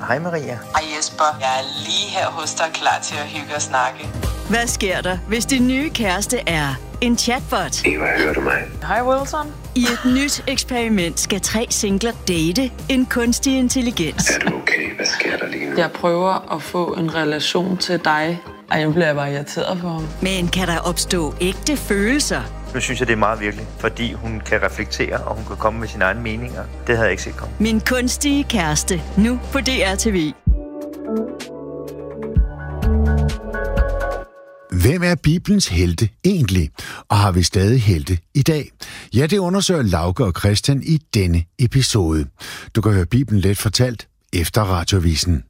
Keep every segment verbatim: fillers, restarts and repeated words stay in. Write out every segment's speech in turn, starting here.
Hej Maria. Hej Jesper. Jeg er lige her hos dig, klar til at hygge og snakke. Hvad sker der, hvis din nye kæreste er en chatbot? Eva, hører du mig? Hej Wilson. I et nyt eksperiment skal tre singler date en kunstig intelligens. Er du okay? Hvad sker der lige nu? Jeg prøver at få en relation til dig, og jeg bliver bare irriteret på ham. Men kan der opstå ægte følelser? Nu synes jeg, det er meget virkelig, fordi hun kan reflektere, og hun kan komme med sine egne meninger. Det havde jeg ikke set komme. Min kunstige kæreste, nu på D R T V. Hvem er Bibelens helte egentlig, og har vi stadig helte i dag? Ja, det undersøger Lauke og Christian i denne episode. Du kan høre Bibelen let fortalt efter Radioavisen.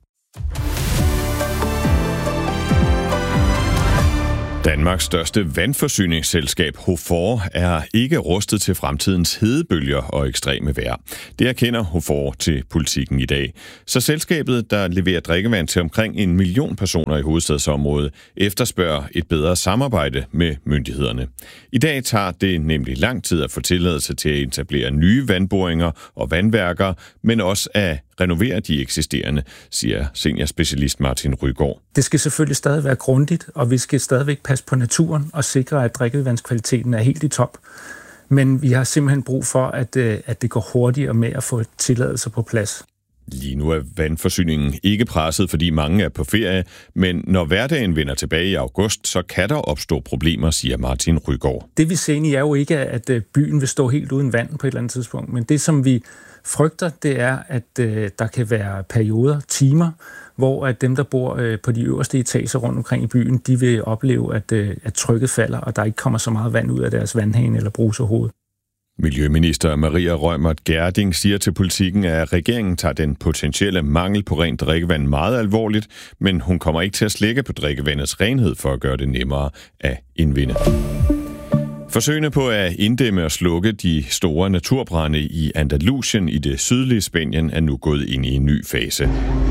Danmarks største vandforsyningsselskab HOFOR er ikke rustet til fremtidens hedebølger og ekstreme vejr. Det erkender HOFOR til Politikken i dag. Så selskabet, der leverer drikkevand til omkring en million personer i hovedstadsområdet, efterspørger et bedre samarbejde med myndighederne. I dag tager det nemlig lang tid at få tilladelse til at etablere nye vandboringer og vandværker, men også at renovere de eksisterende, siger seniorspecialist Martin Rygaard. Det skal selvfølgelig stadig være grundigt, og vi skal stadigvæk passe på naturen og sikre, at drikkevandskvaliteten er helt i top. Men vi har simpelthen brug for, at, at det går hurtigere med at få tilladelser på plads. Lige nu er vandforsyningen ikke presset, fordi mange er på ferie, men når hverdagen vender tilbage i august, så kan der opstå problemer, siger Martin Rygaard. Det vi ser egentlig er jo ikke, at byen vil stå helt uden vand på et eller andet tidspunkt, men det som vi frygter, det er, at øh, der kan være perioder, timer, hvor at dem, der bor øh, på de øverste etager rundt omkring i byen, de vil opleve, at, øh, at trykket falder, og der ikke kommer så meget vand ud af deres vandhane eller bruserhoved. Miljøminister Maria Reumert Gjerding siger til Politikken, at regeringen tager den potentielle mangel på rent drikkevand meget alvorligt, men hun kommer ikke til at slække på drikkevandets renhed for at gøre det nemmere at indvinde. Forsøgene på at inddæmme og slukke de store naturbrande i Andalusien i det sydlige Spanien er nu gået ind i en ny fase.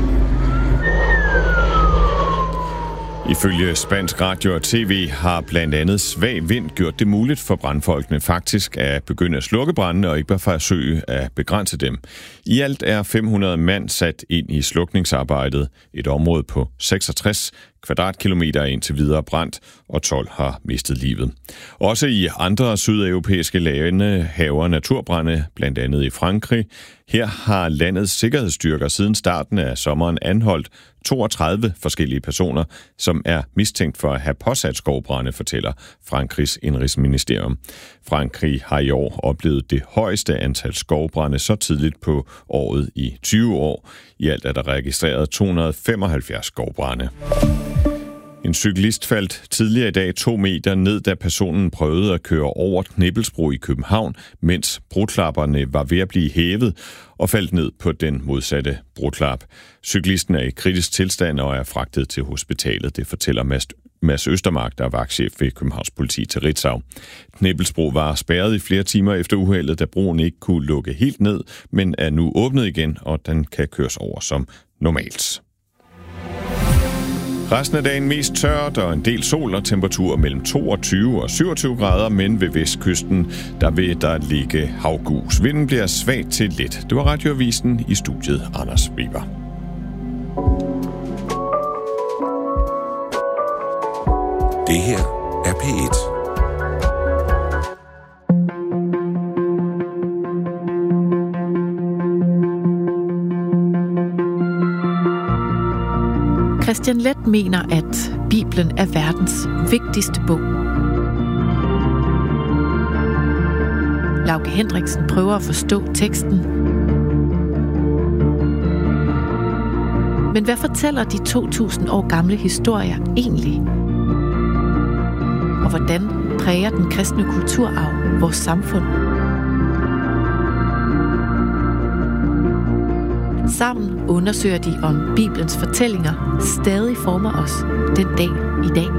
Ifølge Spansk Radio og T V har blandt andet svag vind gjort det muligt for brandfolkene faktisk at begynde at slukke brandene og ikke bare forsøge at begrænse dem. I alt er fem hundrede mand sat ind i slukningsarbejdet, et område på seksogtres kvadratkilometer indtil videre brændt, og tolv har mistet livet. Også i andre sydeuropæiske lande haver naturbrande, blandt andet i Frankrig. Her har landets sikkerhedsstyrker siden starten af sommeren anholdt toogtredive forskellige personer, som er mistænkt for at have påsat skovbrande, fortæller Frankrigs indrigsministerium. Frankrig har i år oplevet det højeste antal skovbrande så tidligt på året i tyve år. I alt er der registreret to hundrede femoghalvfjerds skovbrande. En cyklist faldt tidligere i dag to meter ned, da personen prøvede at køre over Knippelsbro i København, mens broklapperne var ved at blive hævet og faldt ned på den modsatte broklap. Cyklisten er i kritisk tilstand og er fragtet til hospitalet, det fortæller Mads Østermark, der er vagtchef ved Københavns Politi til Ritzau. Knippelsbro var spærret i flere timer efter uheldet, da broen ikke kunne lukke helt ned, men er nu åbnet igen, og den kan køres over som normalt. Resten af dagen mest tørt og en del sol og temperaturer mellem toogtyve og syvogtyve grader, men ved vestkysten, der vil der ligge havgus. Vinden bliver svag til let. Det var Radioavisen, i studiet Anders Weber. Det her er P et. Christian Leth mener, at Bibelen er verdens vigtigste bog. Lauke Hendriksen prøver at forstå teksten. Men hvad fortæller de to tusind år gamle historier egentlig? Og hvordan præger den kristne kulturarv vores samfund? Sammen undersøger de, om Bibelens fortællinger stadig former os den dag i dag.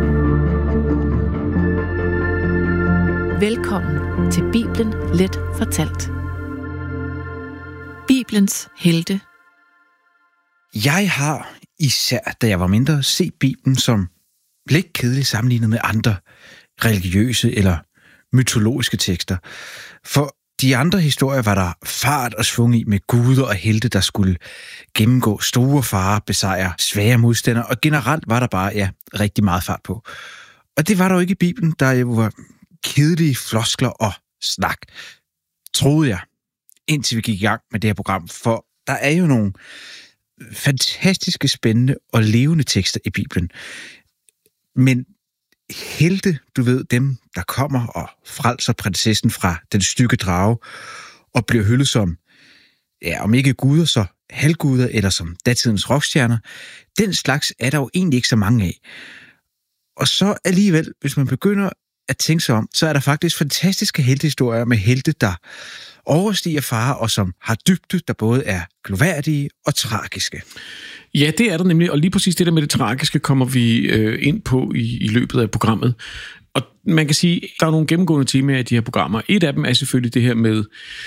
Velkommen til Bibelen Let Fortalt. Bibelens helte. Jeg har, især da jeg var mindre, set Bibelen som lidt kedelig sammenlignet med andre religiøse eller mytologiske tekster. For de andre historier var der fart og svung i med guder og helte, der skulle gennemgå store farer, besejre svære modstandere, og generelt var der bare, ja, rigtig meget fart på. Og det var der jo ikke i Bibelen, der jo var kedelige floskler og snak, troede jeg, indtil vi gik i gang med det her program, for der er jo nogle fantastiske, spændende og levende tekster i Bibelen. Men helte, du ved, dem, der kommer og frelser prinsessen fra den stykke drage, og bliver hyldet som, ja, om ikke guder, så halvguder, eller som datidens rockstjerner, den slags er der jo egentlig ikke så mange af. Og så alligevel, hvis man begynder at tænke sig om, så er der faktisk fantastiske heltehistorier med helte, der overstiger farer, og som har dybde, der både er gloværdige og tragiske. Ja, det er der nemlig, og lige præcis det der med det tragiske kommer vi øh, ind på i, i løbet af programmet. Og man kan sige, der er nogle gennemgående temaer i de her programmer. Et af dem er selvfølgelig det her med,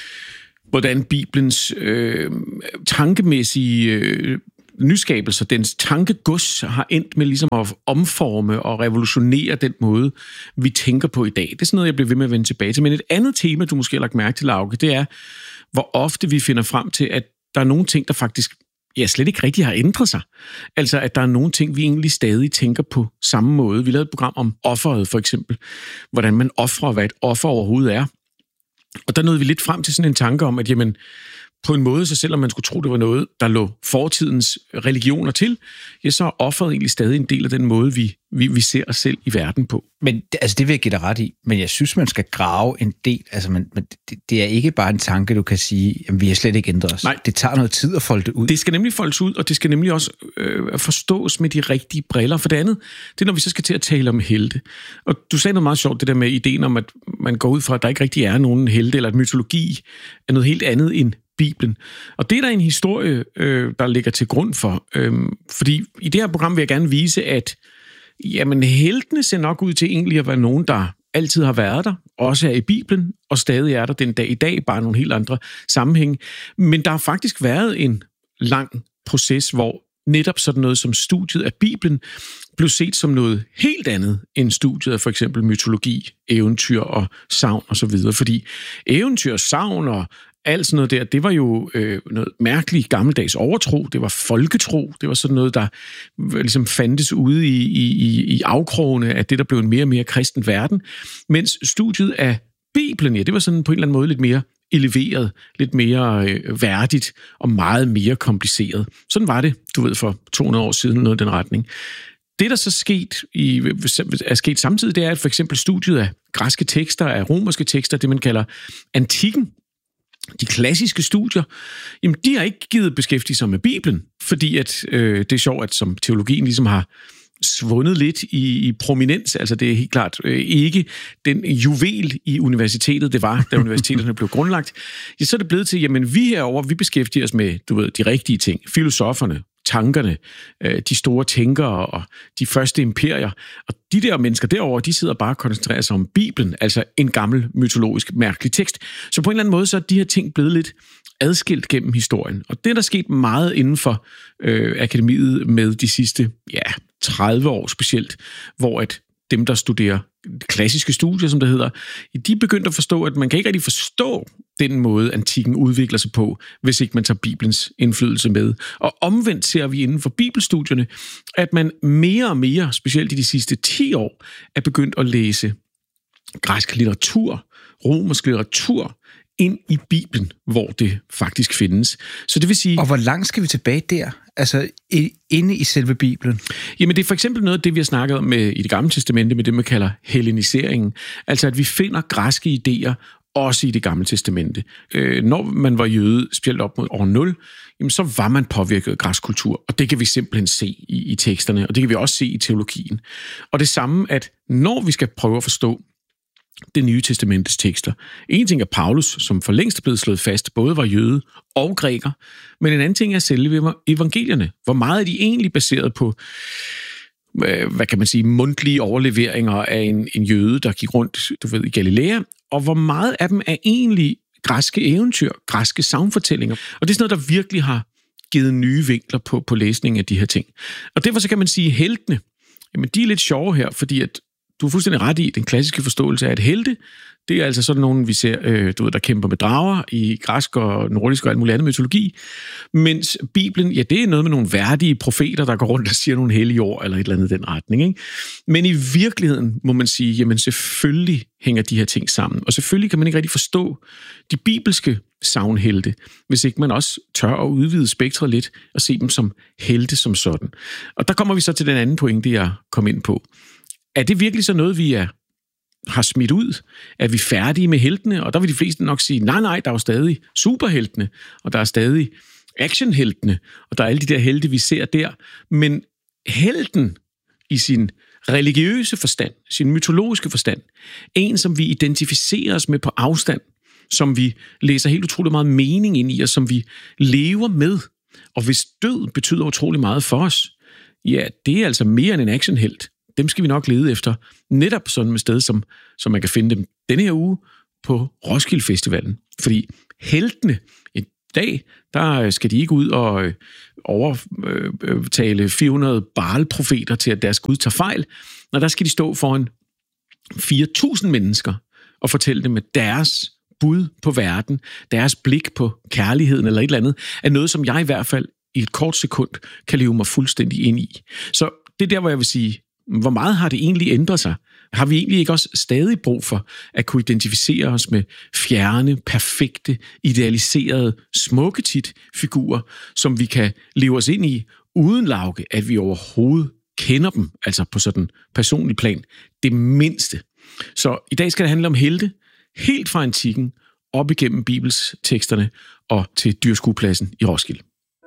hvordan Bibelens øh, tankemæssige øh, nyskabelser, dens tankegods har endt med ligesom at omforme og revolutionere den måde, vi tænker på i dag. Det er sådan noget, jeg bliver ved med at vende tilbage til. Men et andet tema, du måske har lagt mærke til, Lauke, det er, hvor ofte vi finder frem til, at der er nogle ting, der faktisk ja, slet ikke rigtig har ændret sig. Altså, at der er nogle ting, vi egentlig stadig tænker på samme måde. Vi lavede et program om offeret, for eksempel. Hvordan man offrer, hvad et offer overhovedet er. Og der nåede vi lidt frem til sådan en tanke om, at jamen, på en måde, så selvom man skulle tro, det var noget, der lå fortidens religioner til, ja, så er offeret egentlig stadig en del af den måde, vi, vi, vi ser os selv i verden på. Men altså, det vil jeg give dig ret i, men jeg synes, man skal grave en del. Altså, man, man, det, det er ikke bare en tanke, du kan sige, at vi har slet ikke ændret os. Nej. Det tager noget tid at folde det ud. Det skal nemlig foldes ud, og det skal nemlig også øh, forstås med de rigtige briller. For det andet, det er, når vi så skal til at tale om helte. Og du sagde noget meget sjovt, det der med ideen om, at man går ud fra, at der ikke rigtig er nogen helte, eller at mytologi er noget helt andet end Bibelen. Og det er der en historie, øh, der ligger til grund for. Øhm, fordi i det her program vil jeg gerne vise, at jamen, heltene ser nok ud til egentlig at være nogen, der altid har været der, også er i Bibelen, og stadig er der den dag i dag, bare nogle helt andre sammenhænge. Men der har faktisk været en lang proces, hvor netop sådan noget som studiet af Bibelen blev set som noget helt andet end studiet af for eksempel mytologi, eventyr og sagn og så videre. Fordi eventyr, sagn og alt sådan noget der, det var jo øh, noget mærkeligt gammeldags overtro. Det var folketro. Det var sådan noget, der ligesom fandtes ude i, i, i afkrogene af det, der blev en mere og mere kristen verden. Mens studiet af Bibelen, ja, det var sådan på en eller anden måde lidt mere eleveret, lidt mere øh, værdigt og meget mere kompliceret. Sådan var det, du ved, for to hundrede år siden, noget i den retning. Det, der så sket i, er sket samtidig, det er, at for eksempel studiet af græske tekster, af romerske tekster, det man kalder antikken, de klassiske studier, jamen de har ikke givet beskæftige sig med Bibelen, fordi at, øh, det er sjovt, at som teologien ligesom har svundet lidt i, i prominens, altså det er helt klart øh, ikke den juvel i universitetet, det var, da universiteterne blev grundlagt, ja, så er det blevet til, jamen vi herovre, vi beskæftiger os med, du ved, de rigtige ting, filosoferne, tankerne, øh, de store tænkere og de første imperier. Og de der mennesker derovre, de sidder bare og koncentrerer sig om Bibelen, altså en gammel mytologisk mærkelig tekst. Så på en eller anden måde, så er de her ting blevet lidt adskilt gennem historien. Og det er der sket meget inden for øh, akademiet med de sidste ja, tredive år specielt, hvor at dem, der studerer klassiske studier, som det hedder, de begyndte at forstå, at man kan ikke rigtig forstå den måde, antikken udvikler sig på, hvis ikke man tager Bibelens indflydelse med. Og omvendt ser vi inden for bibelstudierne, at man mere og mere, specielt i de sidste ti år, er begyndt at læse græsk litteratur, romersk litteratur, ind i Bibelen, hvor det faktisk findes. Så det vil sige... Og hvor langt skal vi tilbage der? Altså inde i selve Bibelen? Jamen det er for eksempel noget af det, vi har snakket om med, i det gamle testamente, med det, man kalder helleniseringen. Altså at vi finder græske idéer også i det gamle testamente. Øh, når man var jøde, specielt op mod år nul, jamen, så var man påvirket af græsk kultur, og det kan vi simpelthen se i, i teksterne, og det kan vi også se i teologien. Og det samme, at når vi skal prøve at forstå det nye testamentes tekster. En ting er Paulus, som for længst er blevet slået fast, både var jøde og græker, men en anden ting er selve evangelierne. Hvor meget er de egentlig baseret på, hvad kan man sige, mundtlige overleveringer af en, en jøde, der gik rundt, du ved, i Galilea, og hvor meget af dem er egentlig græske eventyr, græske sagnfortællinger. Og det er sådan noget, der virkelig har givet nye vinkler på, på læsningen af de her ting. Og derfor så kan man sige, at heltene, jamen de er lidt sjove her, fordi at du er fuldstændig ret i den klassiske forståelse af et helte. Det er altså sådan nogen, vi ser, øh, du ved, der kæmper med drager i græsk og nordisk og alt muligt andet mytologi. Mens Bibelen, ja, det er noget med nogle værdige profeter, der går rundt og siger nogle hellige ord, eller et eller andet i den retning, ikke? Men i virkeligheden må man sige, jamen selvfølgelig hænger de her ting sammen. Og selvfølgelig kan man ikke rigtig forstå de bibelske sagnhelte, hvis ikke man også tør at udvide spektret lidt og se dem som helte som sådan. Og der kommer vi så til den anden pointe, jeg kom ind på. Er det virkelig så noget, vi er, har smidt ud? Er vi færdige med heltene? Og der vil de fleste nok sige, nej, nej, der er jo stadig superheltene, og der er stadig actionheltene, og der er alle de der helte, vi ser der. Men helten i sin religiøse forstand, sin mytologiske forstand, en, som vi identificerer os med på afstand, som vi læser helt utrolig meget mening ind i, og som vi lever med, og hvis død betyder utrolig meget for os, ja, det er altså mere end en actionhelt. Dem skal vi nok lede efter, netop sådan et sted, som, som man kan finde dem denne her uge på Roskilde Festivalen. Fordi heltene i dag, der skal de ikke ud og øh, overtale fire hundrede Baal-profeter til, at deres Gud tager fejl. Når der skal de stå foran fire tusind mennesker og fortælle dem, at deres bud på verden, deres blik på kærligheden eller et eller andet, er noget, som jeg i hvert fald i et kort sekund kan leve mig fuldstændig ind i. Så det er der, hvor jeg vil sige, hvor meget har det egentlig ændret sig? Har vi egentlig ikke også stadig brug for at kunne identificere os med fjerne, perfekte, idealiserede, smukke tit figurer, som vi kan leve os ind i, uden Lauke, at vi overhovedet kender dem, altså på sådan personlig plan, det mindste. Så i dag skal det handle om helte, helt fra antikken, op igennem bibelsteksterne og til dyrskuepladsen i Roskilde.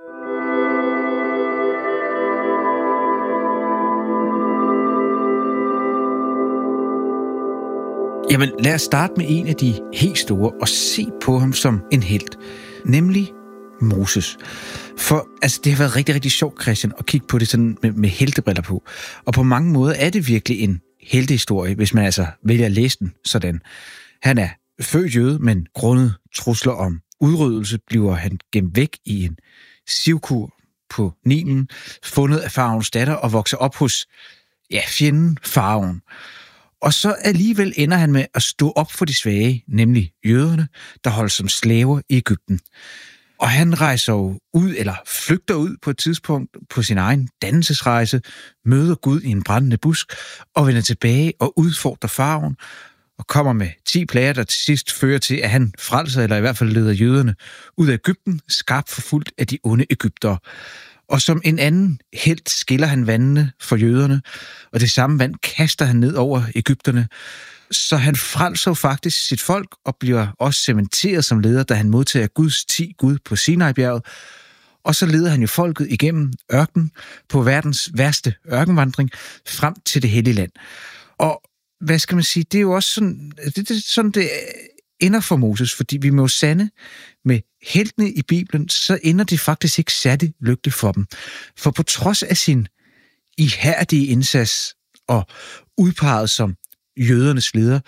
Jamen, lad os starte med en af de helt store og se på ham som en helt, nemlig Moses. For altså, det har været rigtig, rigtig sjovt, Christian, at kigge på det sådan med, med heltebriller på. Og på mange måder er det virkelig en heltehistorie, hvis man altså vælger at læse den sådan. Han er født jøde, men grundet trusler om udryddelse bliver han gemt væk i en sivkur på Nilen, fundet af faraons datter og vokser op hos ja, fjenden faraon. Og så alligevel ender han med at stå op for de svage, nemlig jøderne, der holder som slaver i Egypten. Og han rejser jo ud, eller flygter ud på et tidspunkt på sin egen dannelsesrejse, møder Gud i en brændende busk, og vender tilbage og udfordrer faraon, og kommer med ti plager, der til sidst fører til, at han frelser, eller i hvert fald leder jøderne ud af Egypten, skarpt forfulgt af de onde egyptere. Og som en anden helt skiller han vandene for jøderne, og det samme vand kaster han ned over egypterne. Så han frelser jo faktisk sit folk og bliver også cementeret som leder, da han modtager Guds ti Gud på Sinai-bjerget. Og så leder han jo folket igennem ørkenen på verdens værste ørkenvandring frem til det hellige land. Og hvad skal man sige, det er jo også sådan, det, det, sådan det ender for Moses, fordi vi må jo sande med heltene i Bibelen, så ender det faktisk ikke særlig lykkeligt for dem. For på trods af sin ihærdige indsats og udpeget som jødernes leder,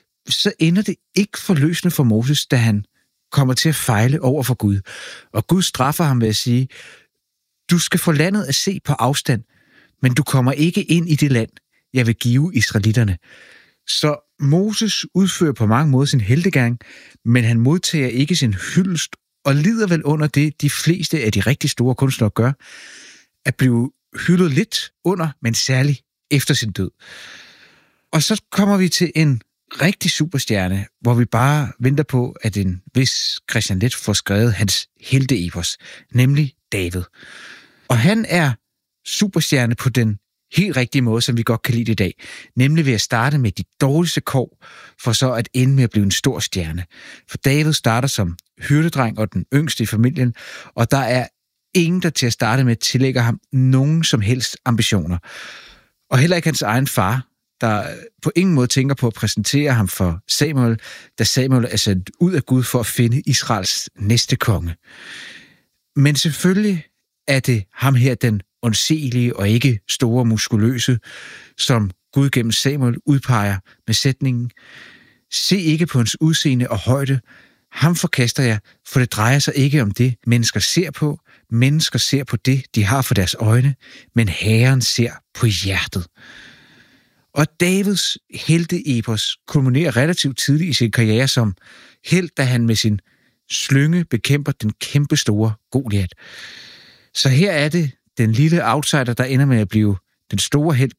så ender det ikke forløsende for Moses, da han kommer til at fejle over for Gud. Og Gud straffer ham ved at sige, du skal få landet at se på afstand, men du kommer ikke ind i det land, jeg vil give israelitterne. Så Moses udfører på mange måder sin heltegang, men han modtager ikke sin hyldest og lider vel under det, de fleste af de rigtig store kunstnere gør, at blive hyldet lidt under, men særligt efter sin død. Og så kommer vi til en rigtig superstjerne, hvor vi bare venter på, at en vis Christian Leth får skrevet hans helteepos, nemlig David. Og han er superstjerne på den helt rigtige måde, som vi godt kan lide i dag, nemlig ved at starte med de dårligste kår, for så at ende med at blive en stor stjerne. For David starter som hyrdedreng og den yngste i familien, og der er ingen, der til at starte med tillægger ham nogen som helst ambitioner. Og heller ikke hans egen far, der på ingen måde tænker på at præsentere ham for Samuel, da Samuel er sendt ud af Gud for at finde Israels næste konge. Men selvfølgelig er det ham her, den ondselige og ikke store muskuløse, som Gud gennem Samuel udpeger med sætningen: se ikke på hans udseende og højde, ham forkaster jeg, for det drejer sig ikke om det, mennesker ser på. Mennesker ser på det, de har for deres øjne, men Herren ser på hjertet. Og Davids helteepos kulminerer relativt tidligt i sin karriere som helt, da han med sin slynge bekæmper den kæmpe store Goliat. Så her er det den lille outsider, der ender med at blive den store helt.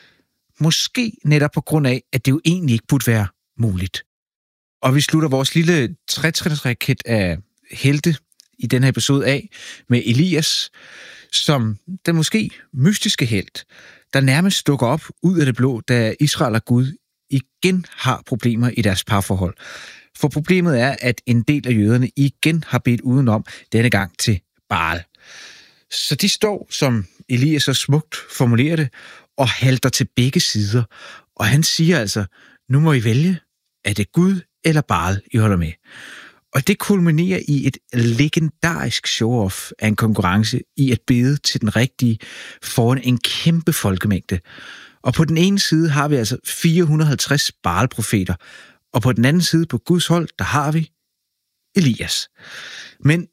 Måske netop på grund af, at det jo egentlig ikke burde være muligt. Og vi slutter vores lille tre-trinnet-raket af helte i den her episode af med Elias, som den måske mystiske helt, der nærmest dukker op ud af det blå, da Israel og Gud igen har problemer i deres parforhold. For problemet er, at en del af jøderne igen har bedt udenom, denne gang til Baal. Så de står, som Elias så smukt formulerer det, og halter til begge sider. Og han siger altså, nu må I vælge, er det Gud eller Baal, I holder med. Og det kulminerer i et legendarisk show-off af en konkurrence i at bede til den rigtige foran en kæmpe folkemængde. Og på den ene side har vi altså fire hundrede og halvtreds Baal-profeter, og på den anden side på Guds hold, der har vi Elias. Men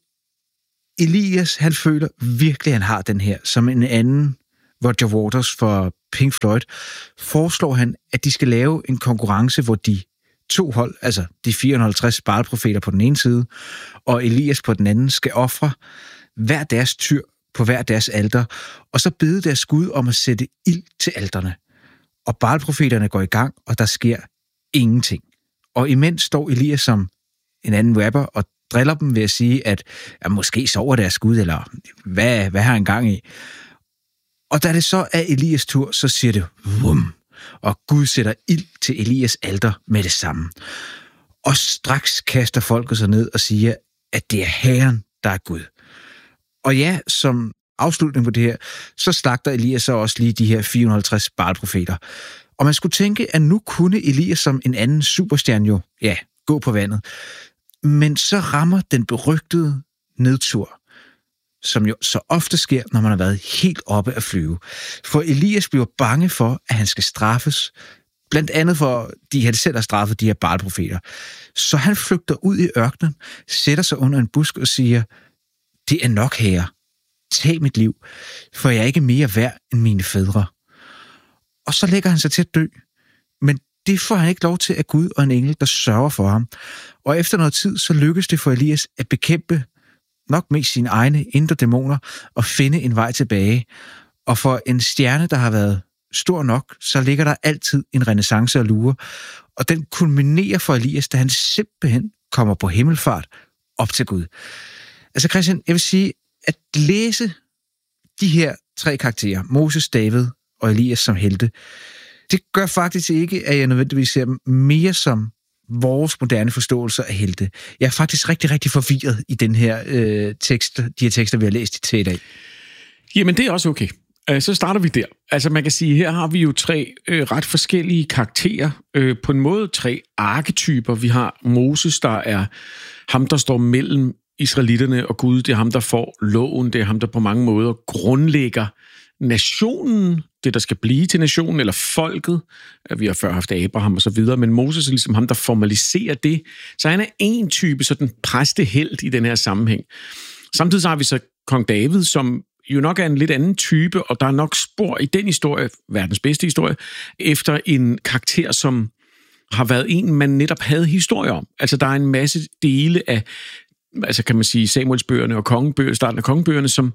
Elias, han føler virkelig, at han har den her. Som en anden Roger Waters for Pink Floyd, foreslår han, at de skal lave en konkurrence, hvor de to hold, altså de fire hundrede og halvtreds Baal-profeter på den ene side, og Elias på den anden, skal ofre hver deres tyr på hver deres alter, og så bede deres Gud om at sætte ild til alterne. Og Baal-profeterne går i gang, og der sker ingenting. Og imens står Elias som en anden rapper og driller dem ved at sige, at ja, måske sover deres Gud, eller hvad, hvad har han gang i? Og da det så er Elias tur, så siger det vum, og Gud sætter ild til Elias alter med det samme. Og straks kaster folket sig ned og siger, at det er Herren, der er Gud. Og ja, som afslutning på det her, så slagter Elias så også lige de her fire hundrede og halvtreds Baal-profeter. Og man skulle tænke, at nu kunne Elias som en anden superstjerne jo, ja, gå på vandet. Men så rammer den berygtede nedtur, som jo så ofte sker, når man har været helt oppe at flyve. For Elias bliver bange for, at han skal straffes, blandt andet for, de han selv har straffet de her Baal-profeter. Så han flygter ud i ørkenen, sætter sig under en busk og siger, det er nok, herre, tag mit liv, for jeg er ikke mere værd end mine fædre. Og så lægger han sig til at dø. Men det får han ikke lov til af Gud og en engel, der sørger for ham. Og efter noget tid, så lykkes det for Elias at bekæmpe nok mest sine egne indre dæmoner og finde en vej tilbage. Og for en stjerne, der har været stor nok, så ligger der altid en renæssance og lure. Og den kulminerer for Elias, da han simpelthen kommer på himmelfart op til Gud. Altså Christian, jeg vil sige, at læse de her tre karakterer, Moses, David og Elias som helte, det gør faktisk ikke, at jeg nødvendigvis ser dem mere som vores moderne forståelse af helte. Jeg er faktisk rigtig, rigtig forvirret i den her øh, tekst, de her tekster, vi har læst til i dag. Jamen, det er også okay. Så starter vi der. Altså, man kan sige, her har vi jo tre øh, ret forskellige karakterer. Øh, på en måde tre arketyper. Vi har Moses, der er ham, der står mellem israelitterne og Gud. Det er ham, der får loven. Det er ham, der på mange måder grundlægger nationen, det der skal blive til nationen, eller folket. Vi har før haft Abraham og så videre, men Moses er ligesom ham, der formaliserer det. Så han er en type, sådan præstehelt i den her sammenhæng. Samtidig så har vi så kong David, som jo nok er en lidt anden type, og der er nok spor i den historie, verdens bedste historie, efter en karakter, som har været en, man netop havde historie om. Altså, der er en masse dele af, altså kan man sige, Samuelsbøgerne og kongebøger, starten af kongebøgerne, som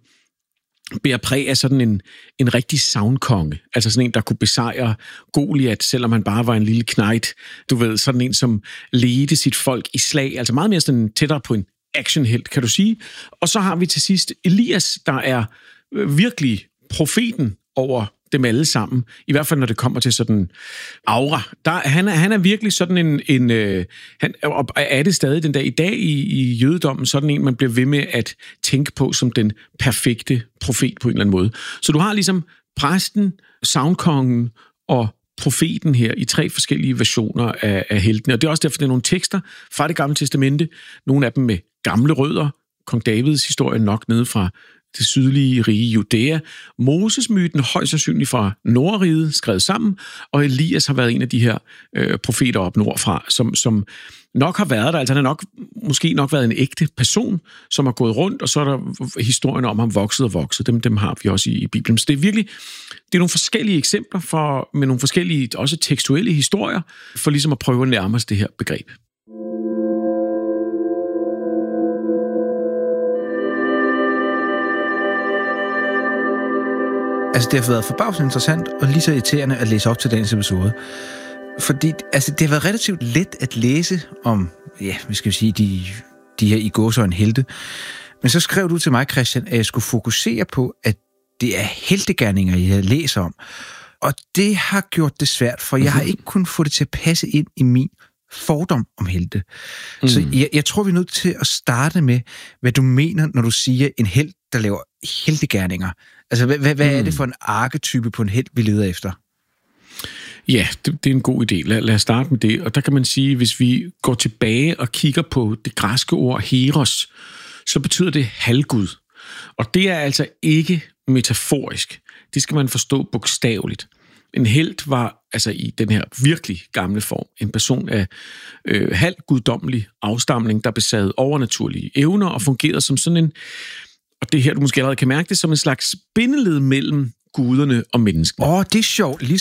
bærer præg af sådan en, en rigtig sagnkonge. Altså sådan en, der kunne besejre Goliat, selvom han bare var en lille knejt. Du ved, sådan en, som ledte sit folk i slag. Altså meget mere sådan tættere på en actionhelt, kan du sige. Og så har vi til sidst Elias, der er virkelig profeten over dem alle sammen. I hvert fald, når det kommer til sådan aura. Der, han, er, han er virkelig sådan en... en øh, han, og er det stadig den dag i dag i, i jødedommen, sådan en, man bliver ved med at tænke på som den perfekte profet på en eller anden måde. Så du har ligesom præsten, sagnkongen og profeten her i tre forskellige versioner af, af heltene. Og det er også derfor, det er nogle tekster fra Det Gamle Testamente. Nogle af dem med gamle rødder. Kong Davids historie nok nede fra det sydlige rige Judæa. Moses-myten højst sandsynligt fra Nordriget skrevet sammen, og Elias har været en af de her øh, profeter op nordfra, som, som nok har været der. Altså han har nok, måske nok været en ægte person, som har gået rundt, og så er der historien om ham vokset og vokset. Dem, dem har vi også i, i Bibelen. Så det er virkelig, det er nogle forskellige eksempler for, med nogle forskellige, også tekstuelle historier, for ligesom at prøve at nærme os det her begreb. Altså, det har været forbavsende interessant og lige så irriterende at læse op til dagens episode. Fordi altså, det har været relativt let at læse om, ja, vi skal sige, de, de her i gåseøjne helte. Men så skrev du til mig, Christian, at jeg skulle fokusere på, at det er heltegerninger, jeg læser om. Og det har gjort det svært, for jeg har ikke kunnet få det til at passe ind i min fordom om helte. Mm. Så jeg, jeg tror, vi er nødt til at starte med, hvad du mener, når du siger en helt, der laver heltegerninger. Altså, hvad, hvad, hvad mm. er det for en arketype på en helt, vi leder efter? Ja, det, det er en god idé. Lad, lad os starte med det. Og der kan man sige, hvis vi går tilbage og kigger på det græske ord heros, så betyder det halvgud. Og det er altså ikke metaforisk. Det skal man forstå bogstaveligt. En helt var altså i den her virkelig gamle form en person af øh, halv guddommelig afstamning, der besad overnaturlige evner og fungerede som sådan en, og det her du måske allerede kan mærke det, som en slags bindeled mellem guderne og menneskene. Åh, oh, det er sjovt.